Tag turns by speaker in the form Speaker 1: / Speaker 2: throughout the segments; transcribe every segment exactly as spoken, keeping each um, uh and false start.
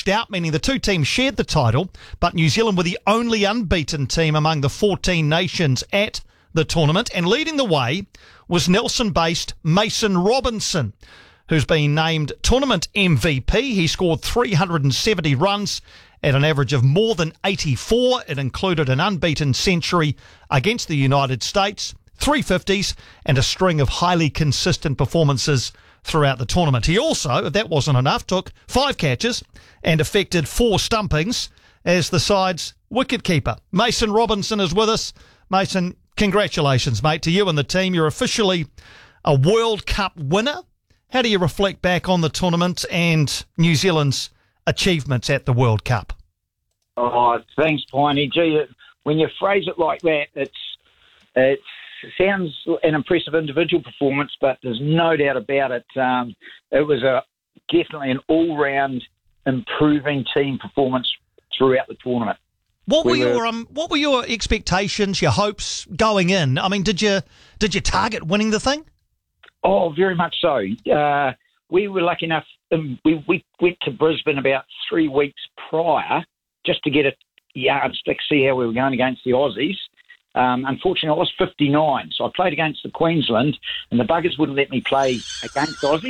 Speaker 1: washed out, meaning the two teams shared the title, but New Zealand were the only unbeaten team among the fourteen nations at the tournament. And leading the way was Nelson-based Mason Robinson, who's been named tournament M V P. He scored three hundred seventy runs at an average of more than eighty-four. It included an unbeaten century against the United States, three fifties, and a string of highly consistent performances throughout the tournament. He also, if that wasn't enough, took five catches and effected four stumpings as the side's wicketkeeper. Mason Robinson is with us. Mason, congratulations, mate, to you and the team. You're officially a World Cup winner. How do you reflect back on the tournament and New Zealand's achievements at the World Cup?
Speaker 2: Oh, thanks, Piney. Gee, when you phrase it like that, it's it sounds an impressive individual performance, but there's no doubt about it. Um, it was a definitely an all-round improving team performance throughout the tournament.
Speaker 1: What were
Speaker 2: we
Speaker 1: your
Speaker 2: were,
Speaker 1: um, What were your expectations, your hopes going in? I mean, did you did you target winning the thing?
Speaker 2: Oh, very much so. Uh, we were lucky enough. Um, we, we went to Brisbane about three weeks prior just to get a yardstick, see how we were going against the Aussies. Um, unfortunately, I was fifty-nine, so I played against the Queensland, and the buggers wouldn't let me play against Aussie.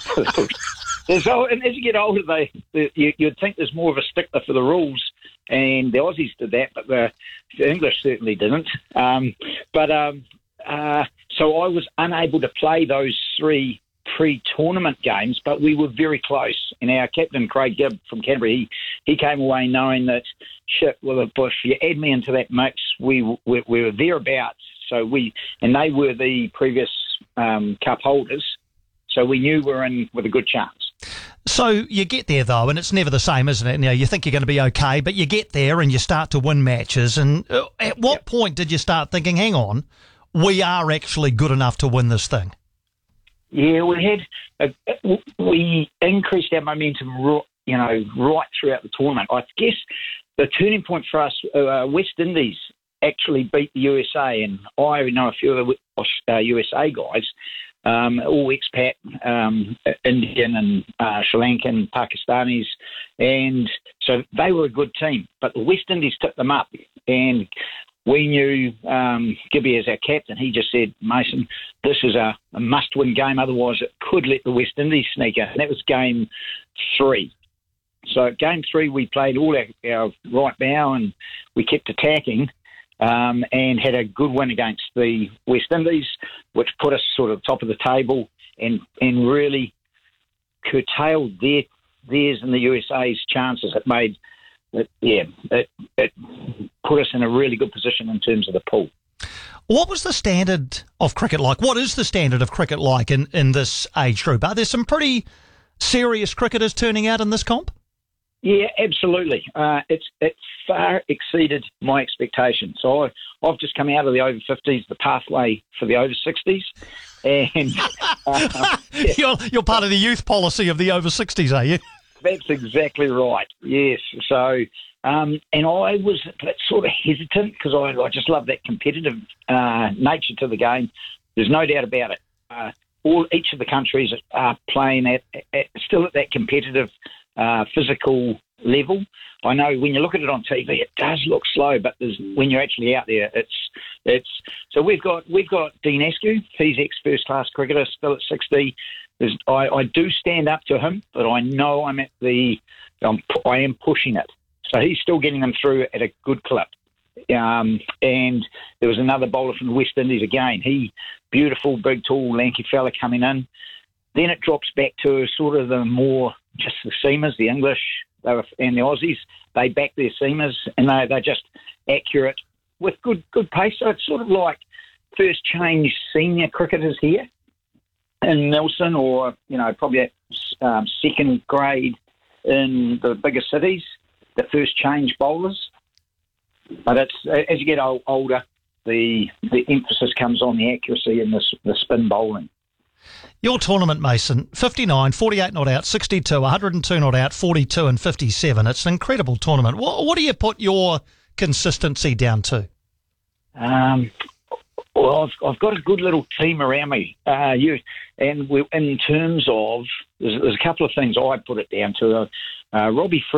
Speaker 2: so, and as you get older, they, they you, you'd think there's more of a stickler for the rules, and the Aussies did that, but the, the English certainly didn't. Um, but um, uh, so I was unable to play those three pre-tournament games, but we were very close. And our captain, Craig Gibb from Canterbury, he, he came away knowing that, shit, well, if you add me into that mix, we, we, we were thereabouts. So we, and they were the previous um, cup holders, so we knew we were in with a good chance.
Speaker 1: So you get there, though, and it's never the same, isn't it? You know, you think you're going to be okay, but you get there and you start to win matches. And uh, at what yep. point did you start thinking, hang on, we are actually good enough to win this thing?
Speaker 2: Yeah, we had uh, we increased our momentum, you know, right throughout the tournament. I guess the turning point for us, uh, West Indies actually beat the U S A, and I know a few of the uh, U S A guys, um, all expat, um, Indian and uh, Sri Lankan, Pakistanis, and so they were a good team. But the West Indies took them up, and we knew um, Gibby as our captain. He just said, Mason, this is a, a must-win game, otherwise it could let the West Indies sneak out. And that was game three. So at game three, we played all our, our right bow and we kept attacking um, and had a good win against the West Indies, which put us sort of top of the table and, and really curtailed their, theirs and the U S A's chances. It made... It, yeah, it, it put us in a really good position in terms of the pool.
Speaker 1: What was the standard of cricket like? What is the standard of cricket like in, in this age group? Are there some pretty serious cricketers turning out in this comp?
Speaker 2: Yeah, absolutely. Uh, it's it far exceeded my expectations. So I, I've just come out of the over fifties, the pathway for the over sixties. And uh, yeah.
Speaker 1: you're, you're part of the youth policy of the over sixties, are you?
Speaker 2: That's exactly right, yes. So, um, and I was sort of hesitant because I, I just love that competitive uh, nature to the game. There's no doubt about it. Uh, all Each of the countries are playing at, at still at that competitive uh, physical level. I know when you look at it on T V, it does look slow, but there's, when you're actually out there, it's it's. So we've got we've got Dean Askew. He's ex first class cricketer, still at sixty. I, I do stand up to him, but I know I'm at the, I'm, I am pushing it. So he's still getting them through at a good clip. Um, and there was another bowler from the West Indies again. He, beautiful, big, tall, lanky fella coming in. Then it drops back to sort of the more, just the seamers, the English they were, and the Aussies. They back their seamers, and they, they're just accurate with good good pace. So it's sort of like first change senior cricketers here in Nelson, or, you know, probably at um, second grade in the bigger cities, the first change bowlers. But it's as you get old, older, the the emphasis comes on the accuracy and the, the spin bowling.
Speaker 1: Your tournament, Mason, fifty-nine, forty-eight not out, sixty-two, one hundred two not out, forty-two and fifty-seven. It's an incredible tournament. What, what do you put your consistency down to?
Speaker 2: Um, well, I've, I've got a good little team around me. Uh, you and we, in terms of, there's, there's a couple of things I put it down to. Uh, uh, Robbie